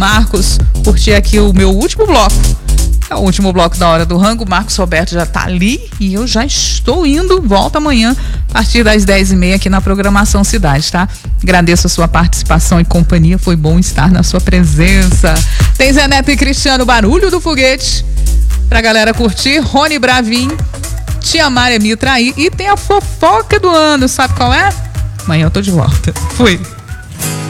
Marcos, curtir aqui o meu último bloco. É o último bloco da Hora do Rango. O Marcos Roberto já tá ali e eu já estou indo. Volto amanhã a partir das 10h30 aqui na programação Cidade, tá? Agradeço a sua participação e companhia. Foi bom estar na sua presença. Tem Zé Neto e Cristiano, Barulho do Foguete. Pra galera curtir. Rony Bravin, Tia Maria Mitra aí. E tem a fofoca do ano. Sabe qual é? Amanhã eu tô de volta. Fui.